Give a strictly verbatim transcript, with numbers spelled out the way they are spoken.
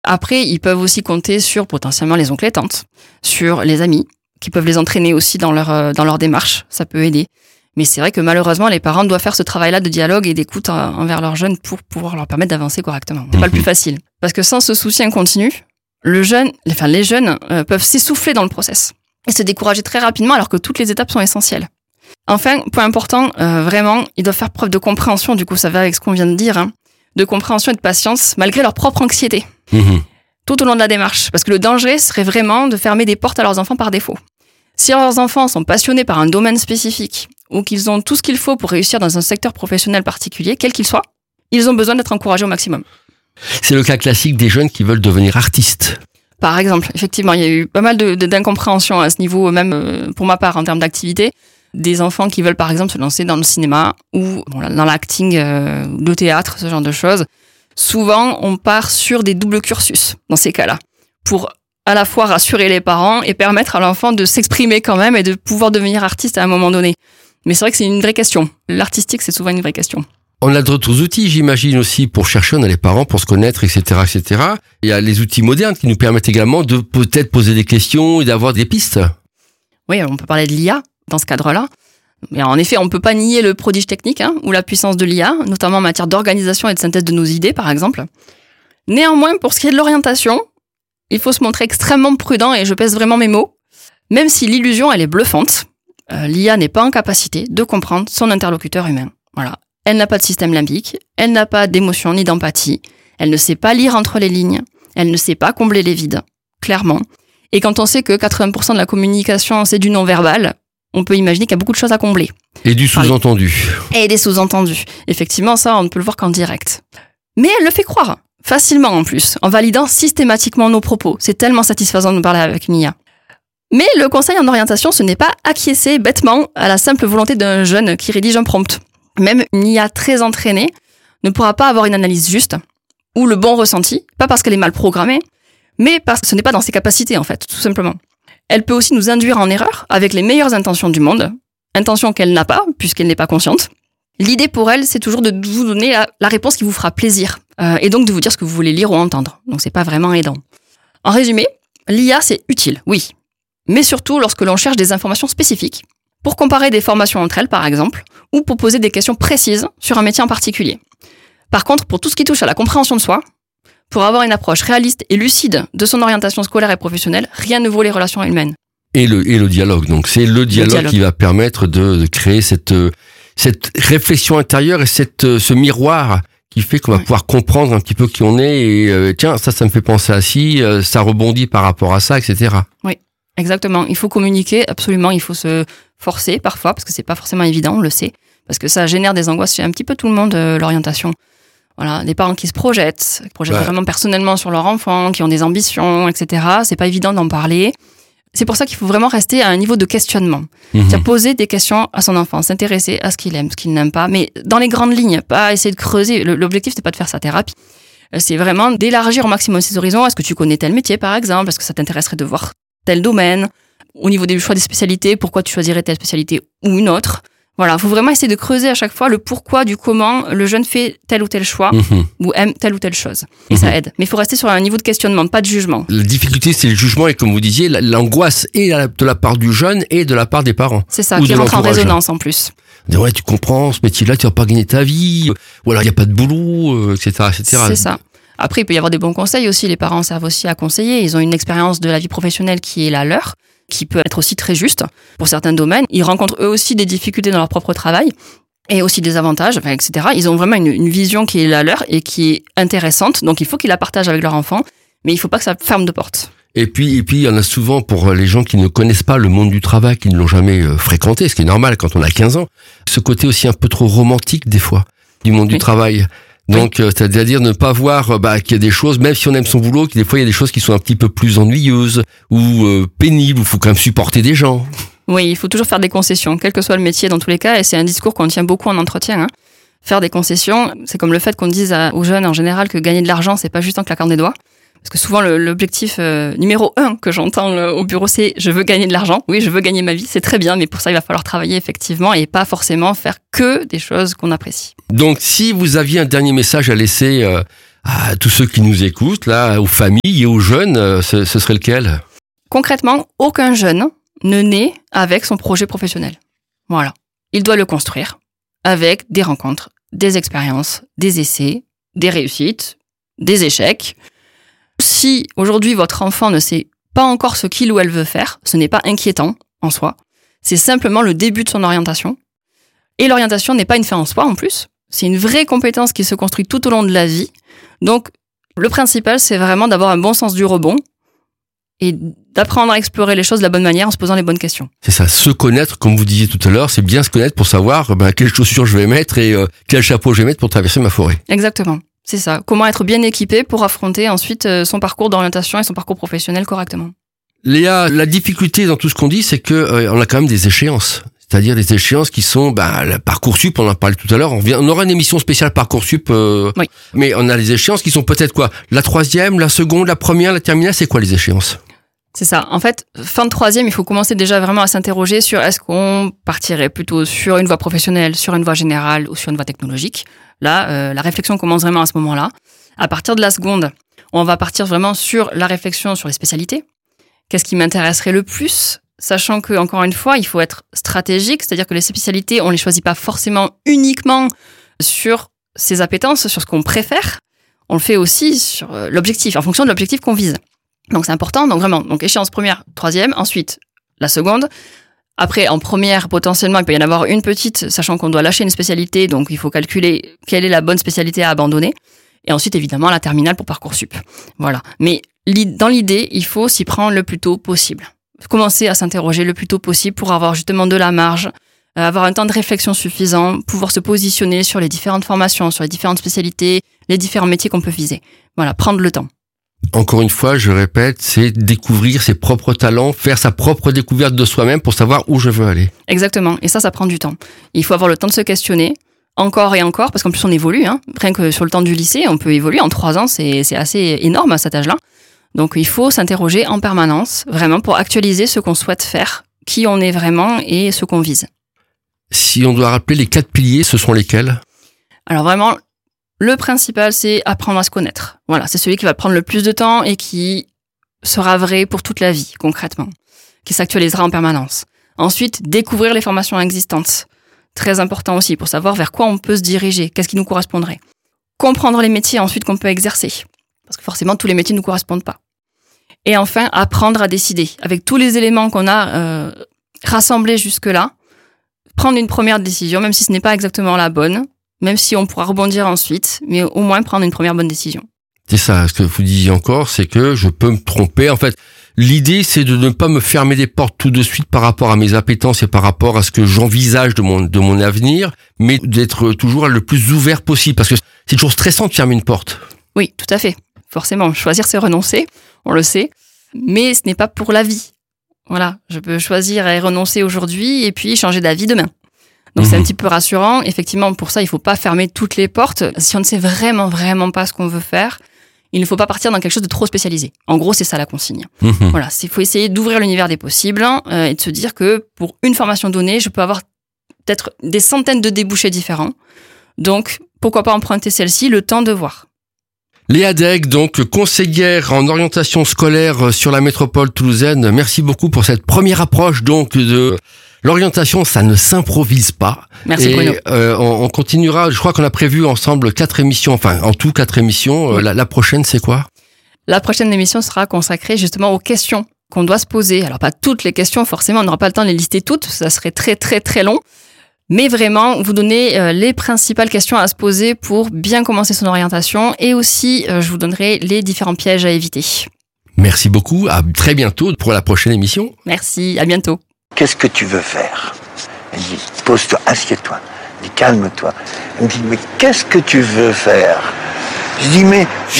Après, ils peuvent aussi compter sur potentiellement les oncles et tantes, sur les amis, qui peuvent les entraîner aussi dans leur, dans leur démarche. Ça peut aider. Mais c'est vrai que malheureusement, les parents doivent faire ce travail-là de dialogue et d'écoute envers leurs jeunes pour pouvoir leur permettre d'avancer correctement. C'est mmh. pas le plus facile. Parce que sans ce soutien continu, le jeune, enfin, les jeunes euh, peuvent s'essouffler dans le process et se décourager très rapidement alors que toutes les étapes sont essentielles. Enfin, point important, euh, vraiment, ils doivent faire preuve de compréhension, du coup ça va avec ce qu'on vient de dire, hein, de compréhension et de patience malgré leur propre anxiété, mmh. tout au long de la démarche. Parce que le danger serait vraiment de fermer des portes à leurs enfants par défaut. Si leurs enfants sont passionnés par un domaine spécifique ou qu'ils ont tout ce qu'il faut pour réussir dans un secteur professionnel particulier, quel qu'il soit, ils ont besoin d'être encouragés au maximum. C'est le cas classique des jeunes qui veulent devenir artistes. Par exemple, effectivement, il y a eu pas mal de, de, d'incompréhension à ce niveau, même euh, pour ma part, en termes d'activité. Des enfants qui veulent, par exemple, se lancer dans le cinéma ou bon, dans l'acting, euh, le théâtre, ce genre de choses. Souvent, on part sur des doubles cursus dans ces cas-là, pour à la fois rassurer les parents et permettre à l'enfant de s'exprimer quand même et de pouvoir devenir artiste à un moment donné. Mais c'est vrai que c'est une vraie question. L'artistique, c'est souvent une vraie question. On a d'autres outils, j'imagine aussi, pour chercher. On a les parents pour se connaître, et cetera, et cetera. Il y a les outils modernes qui nous permettent également de peut-être poser des questions et d'avoir des pistes. Oui, on peut parler de l'I A dans ce cadre-là. Mais en effet, on ne peut pas nier le prodige technique hein, ou la puissance de l'I A, notamment en matière d'organisation et de synthèse de nos idées, par exemple. Néanmoins, pour ce qui est de l'orientation, il faut se montrer extrêmement prudent, et je pèse vraiment mes mots. Même si l'illusion, elle est bluffante, euh, l'I A n'est pas en capacité de comprendre son interlocuteur humain. Voilà. Elle n'a pas de système limbique, elle n'a pas d'émotion ni d'empathie, elle ne sait pas lire entre les lignes, elle ne sait pas combler les vides, clairement. Et quand on sait que quatre-vingts pour cent de la communication, c'est du non-verbal, on peut imaginer qu'il y a beaucoup de choses à combler. Et du sous-entendu. Et des sous-entendus. Effectivement, ça, on ne peut le voir qu'en direct. Mais elle le fait croire, facilement en plus, en validant systématiquement nos propos. C'est tellement satisfaisant de parler avec une I A. Mais le conseil en orientation, ce n'est pas acquiescer bêtement à la simple volonté d'un jeune qui rédige un prompt. Même une I A très entraînée ne pourra pas avoir une analyse juste ou le bon ressenti, pas parce qu'elle est mal programmée, mais parce que ce n'est pas dans ses capacités, en fait, tout simplement. Elle peut aussi nous induire en erreur avec les meilleures intentions du monde, intentions qu'elle n'a pas, puisqu'elle n'est pas consciente. L'idée pour elle, c'est toujours de vous donner la, la réponse qui vous fera plaisir, euh, et donc de vous dire ce que vous voulez lire ou entendre. Donc c'est pas vraiment aidant. En résumé, l'I A, c'est utile, oui, mais surtout lorsque l'on cherche des informations spécifiques, pour comparer des formations entre elles, par exemple, ou pour poser des questions précises sur un métier en particulier. Par contre, pour tout ce qui touche à la compréhension de soi, pour avoir une approche réaliste et lucide de son orientation scolaire et professionnelle, rien ne vaut les relations humaines. Et le, et le dialogue. Donc, c'est le dialogue, le dialogue. qui va permettre de, de créer cette, cette réflexion intérieure et cette, ce miroir qui fait qu'on va ouais. pouvoir comprendre un petit peu qui on est et, euh, tiens, ça, ça me fait penser à ci, euh, ça rebondit par rapport à ça, et cetera. Oui. Exactement. Il faut communiquer, absolument. Il faut se forcer parfois, parce que c'est pas forcément évident, on le sait. Parce que ça génère des angoisses chez un petit peu tout le monde, euh, l'orientation. Voilà. Des parents qui se projettent, qui projettent ouais. vraiment personnellement sur leur enfant, qui ont des ambitions, et cetera. C'est pas évident d'en parler. C'est pour ça qu'il faut vraiment rester à un niveau de questionnement. Mmh. C'est-à-dire poser des questions à son enfant, s'intéresser à ce qu'il aime, ce qu'il n'aime pas, mais dans les grandes lignes, pas essayer de creuser. L'objectif, c'est pas de faire sa thérapie. C'est vraiment d'élargir au maximum ses horizons. Est-ce que tu connais tel métier, par exemple? Est-ce que ça t'intéresserait de voir tel domaine? Au niveau des choix des spécialités, pourquoi tu choisirais telle spécialité ou une autre? Voilà, il faut vraiment essayer de creuser à chaque fois le pourquoi du comment le jeune fait tel ou tel choix mmh. ou aime telle ou telle chose. Et mmh. ça aide. Mais il faut rester sur un niveau de questionnement, pas de jugement. La difficulté, c'est le jugement et comme vous disiez, l'angoisse est de la part du jeune et de la part des parents. C'est ça, qui rentre en résonance en plus. Ouais, tu comprends, ce métier-là, tu vas pas gagner ta vie, ou alors il n'y a pas de boulot, et cetera, et cetera. C'est ça. Après, il peut y avoir des bons conseils aussi. Les parents servent aussi à conseiller. Ils ont une expérience de la vie professionnelle qui est la leur, qui peut être aussi très juste pour certains domaines. Ils rencontrent eux aussi des difficultés dans leur propre travail et aussi des avantages, enfin, et cetera. Ils ont vraiment une, une vision qui est la leur et qui est intéressante. Donc, il faut qu'ils la partagent avec leur enfant, mais il ne faut pas que ça ferme de porte. Et puis, et puis, il y en a souvent pour les gens qui ne connaissent pas le monde du travail, qui ne l'ont jamais fréquenté, ce qui est normal quand on a quinze ans. Ce côté aussi un peu trop romantique, des fois, du monde oui. du travail. Donc, oui. euh, c'est-à-dire ne pas voir bah, qu'il y a des choses, même si on aime son boulot, que des fois il y a des choses qui sont un petit peu plus ennuyeuses ou euh, pénibles, où il faut quand même supporter des gens. Oui, il faut toujours faire des concessions, quel que soit le métier dans tous les cas, et c'est un discours qu'on tient beaucoup en entretien. Hein. Faire des concessions, c'est comme le fait qu'on dise à, aux jeunes en général que gagner de l'argent, c'est pas juste en claquant des doigts. Parce que souvent, le, l'objectif euh, numéro un que j'entends euh, au bureau, c'est « je veux gagner de l'argent ». Oui, je veux gagner ma vie, c'est très bien, mais pour ça, il va falloir travailler effectivement et pas forcément faire que des choses qu'on apprécie. Donc, si vous aviez un dernier message à laisser euh, à tous ceux qui nous écoutent, là, aux familles et aux jeunes, ce, ce serait lequel ? Concrètement, aucun jeune ne naît avec son projet professionnel. Voilà. Il doit le construire avec des rencontres, des expériences, des essais, des réussites, des échecs. Si aujourd'hui votre enfant ne sait pas encore ce qu'il ou elle veut faire, ce n'est pas inquiétant en soi. C'est simplement le début de son orientation. Et l'orientation n'est pas une fin en soi en plus. C'est une vraie compétence qui se construit tout au long de la vie. Donc, le principal, c'est vraiment d'avoir un bon sens du rebond et d'apprendre à explorer les choses de la bonne manière en se posant les bonnes questions. C'est ça, se connaître, comme vous disiez tout à l'heure, c'est bien se connaître pour savoir ben, quelles chaussures je vais mettre et euh, quel chapeau je vais mettre pour traverser ma forêt. Exactement, c'est ça. Comment être bien équipé pour affronter ensuite euh, son parcours d'orientation et son parcours professionnel correctement. Léa, la difficulté dans tout ce qu'on dit, c'est que euh, on a quand même des échéances. C'est-à-dire des échéances qui sont, ben, le Parcoursup, on en parlait tout à l'heure, on, vient, on aura une émission spéciale Parcoursup, euh, oui. Mais on a les échéances qui sont peut-être quoi ? La troisième, la seconde, la première, la terminale, c'est quoi les échéances ? C'est ça. En fait, fin de troisième, il faut commencer déjà vraiment à s'interroger sur est-ce qu'on partirait plutôt sur une voie professionnelle, sur une voie générale ou sur une voie technologique. Là, euh, la réflexion commence vraiment à ce moment-là. À partir de la seconde, on va partir vraiment sur la réflexion sur les spécialités. Qu'est-ce qui m'intéresserait le plus ? Sachant que, encore une fois, il faut être stratégique, c'est-à-dire que les spécialités, on les choisit pas forcément uniquement sur ses appétences, sur ce qu'on préfère. On le fait aussi sur l'objectif, en fonction de l'objectif qu'on vise. Donc c'est important. Donc vraiment, donc échéance première, troisième, ensuite la seconde. Après, en première, potentiellement, il peut y en avoir une petite, sachant qu'on doit lâcher une spécialité, donc il faut calculer quelle est la bonne spécialité à abandonner. Et ensuite, évidemment, la terminale pour Parcoursup. Voilà. Mais dans l'idée, il faut s'y prendre le plus tôt possible. Commencer à s'interroger le plus tôt possible pour avoir justement de la marge, avoir un temps de réflexion suffisant, pouvoir se positionner sur les différentes formations, sur les différentes spécialités, les différents métiers qu'on peut viser. Voilà, prendre le temps. Encore une fois, je répète, c'est découvrir ses propres talents, faire sa propre découverte de soi-même pour savoir où je veux aller. Exactement, et ça, ça prend du temps. Il faut avoir le temps de se questionner, encore et encore, parce qu'en plus on évolue, hein. Rien que sur le temps du lycée, on peut évoluer. En trois ans, c'est, c'est assez énorme à cet âge-là. Donc il faut s'interroger en permanence, vraiment pour actualiser ce qu'on souhaite faire, qui on est vraiment et ce qu'on vise. Si on doit rappeler les quatre piliers, ce sont lesquels ? Alors vraiment, le principal, c'est apprendre à se connaître. Voilà, c'est celui qui va prendre le plus de temps et qui sera vrai pour toute la vie, concrètement, qui s'actualisera en permanence. Ensuite, découvrir les formations existantes. Très important aussi pour savoir vers quoi on peut se diriger, qu'est-ce qui nous correspondrait. Comprendre les métiers ensuite qu'on peut exercer. Parce que forcément, tous les métiers ne nous correspondent pas. Et enfin, apprendre à décider. Avec tous les éléments qu'on a euh, rassemblés jusque-là, prendre une première décision, même si ce n'est pas exactement la bonne, même si on pourra rebondir ensuite, mais au moins prendre une première bonne décision. C'est ça, ce que vous disiez encore, c'est que je peux me tromper. En fait, l'idée, c'est de ne pas me fermer des portes tout de suite par rapport à mes appétences et par rapport à ce que j'envisage de mon, de mon avenir, mais d'être toujours le plus ouvert possible. Parce que c'est toujours stressant de fermer une porte. Oui, tout à fait. Forcément, choisir, c'est renoncer, on le sait, mais ce n'est pas pour la vie. Voilà, je peux choisir et renoncer aujourd'hui et puis changer d'avis demain. Donc mmh. c'est un petit peu rassurant. Effectivement, pour ça, il ne faut pas fermer toutes les portes. Si on ne sait vraiment, vraiment pas ce qu'on veut faire, il ne faut pas partir dans quelque chose de trop spécialisé. En gros, c'est ça la consigne. Mmh. Voilà, il faut essayer d'ouvrir l'univers des possibles euh, et de se dire que pour une formation donnée, je peux avoir peut-être des centaines de débouchés différents. Donc, pourquoi pas emprunter celle-ci, le temps de voir. Léa Degg, donc conseillère en orientation scolaire sur la métropole toulousaine. Merci beaucoup pour cette première approche donc de l'orientation. Ça ne s'improvise pas. Merci et, Bruno. Euh, on, on continuera. Je crois qu'on a prévu ensemble quatre émissions. Enfin, en tout quatre émissions. Oui. La, la prochaine, c'est quoi ? La prochaine émission sera consacrée justement aux questions qu'on doit se poser. Alors pas toutes les questions, forcément, on n'aura pas le temps de les lister toutes. Ça serait très très très long. Mais vraiment, vous donner euh, les principales questions à se poser pour bien commencer son orientation et aussi, euh, je vous donnerai les différents pièges à éviter. Merci beaucoup, à très bientôt pour la prochaine émission. Merci, à bientôt. Qu'est-ce que tu veux faire ? Elle dit, pose-toi, assieds-toi, elle dit, calme-toi. Elle me dit, mais qu'est-ce que tu veux faire ? Je dis, mais